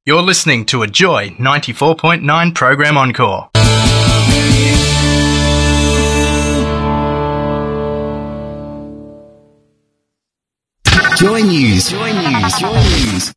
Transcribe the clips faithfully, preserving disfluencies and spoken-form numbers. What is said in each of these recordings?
You're listening to a Joy ninety-four point nine program encore. Joy News. Joy News. Joy News.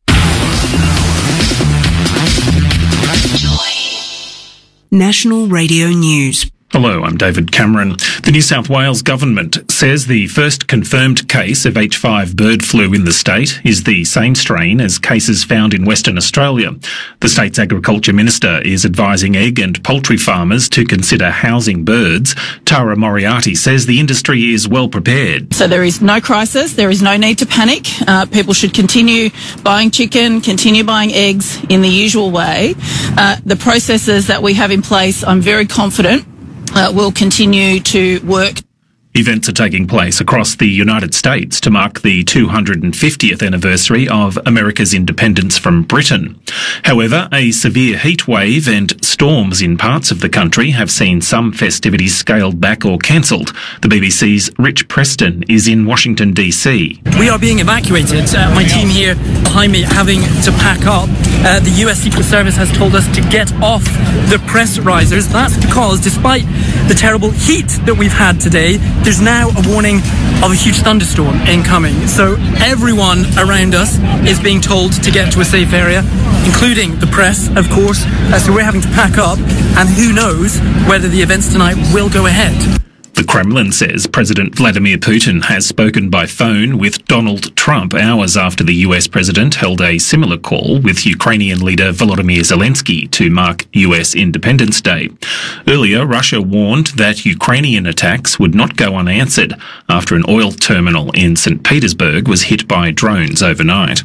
Joy. National Radio News. Hello, I'm David Cameron. The New South Wales government says the first confirmed case of H five bird flu in the state is the same strain as cases found in Western Australia. The state's agriculture minister is advising egg and poultry farmers to consider housing birds. Tara Moriarty says the industry is well prepared. So there is no crisis, there is no need to panic. Uh, people should continue buying chicken, continue buying eggs in the usual way. Uh, the processes that we have in place, I'm very confident Uh, will continue to work. Events are taking place across the United States to mark the two hundred fiftieth anniversary of America's independence from Britain. However, a severe heat wave and storms in parts of the country have seen some festivities scaled back or cancelled. The B B C's Rich Preston is in Washington, D C. We are being evacuated. Uh, my team here behind me having to pack up. Uh, the U S Secret Service has told us to get off the press risers. That's because despite the terrible heat that we've had today, there's now a warning of a huge thunderstorm incoming. So everyone around us is being told to get to a safe area, including the press, of course. Uh, so we're having to pack up, and who knows whether the events tonight will go ahead. The Kremlin says President Vladimir Putin has spoken by phone with Donald Trump hours after the U S president held a similar call with Ukrainian leader Volodymyr Zelensky to mark U S Independence Day. Earlier, Russia warned that Ukrainian attacks would not go unanswered after an oil terminal in Saint Petersburg was hit by drones overnight.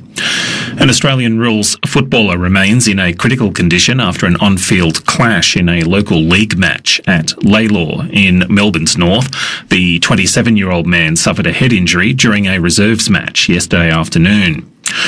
An Australian rules footballer remains in a critical condition after an on-field clash in a local league match at Laylaw in Melbourne's North. The twenty-seven-year-old man suffered a head injury during a reserves match yesterday afternoon.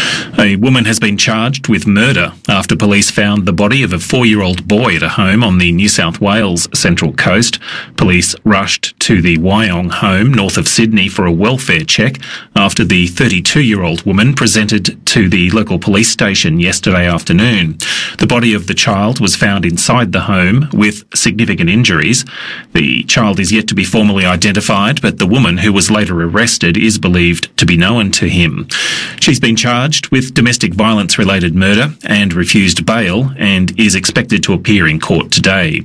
A woman has been charged with murder after police found the body of a four-year-old boy at a home on the New South Wales Central Coast. Police rushed to the Wyong home north of Sydney for a welfare check after the thirty-two-year-old woman presented to the local police station yesterday afternoon. The body of the child was found inside the home with significant injuries. The child is yet to be formally identified, but the woman who was later arrested is believed to be known to him. She's been charged charged with domestic violence-related murder and refused bail and is expected to appear in court today.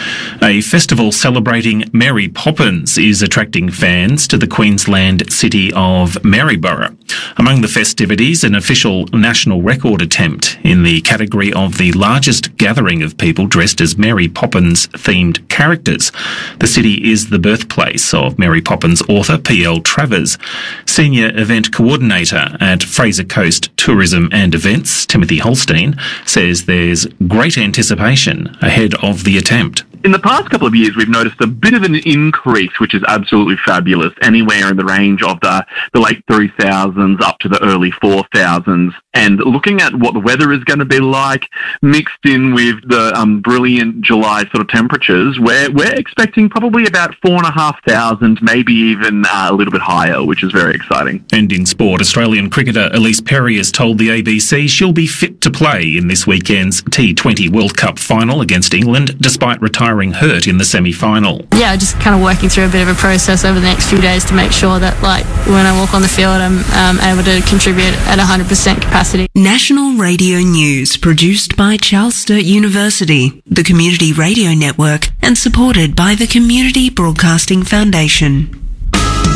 A festival celebrating Mary Poppins is attracting fans to the Queensland city of Maryborough. Among the festivities, an official national record attempt in the category of the largest gathering of people dressed as Mary Poppins-themed characters. The city is the birthplace of Mary Poppins author P L Travers. Senior event coordinator at Fraser Coast Tourism and Events, Timothy Holstein, says there's great anticipation ahead of the attempt. In the past couple of years, we've noticed a bit of an increase, which is absolutely fabulous, anywhere in the range of the, the late three thousands up to the early four thousands. And looking at what the weather is going to be like, mixed in with the um, brilliant July sort of temperatures, we're, we're expecting probably about four and a half thousand, maybe even uh, a little bit higher, which is very exciting. And in sport, Australian cricketer Elise Perry has told the A B C she'll be fit to play in this weekend's T twenty World Cup final against England, despite retiring hurt in the semi-final. Yeah, just kind of working through a bit of a process over the next few days to make sure that, like, when I walk on the field, I'm um, able to contribute at one hundred percent capacity. National Radio News, produced by Charles Sturt University, the Community Radio Network, and supported by the Community Broadcasting Foundation.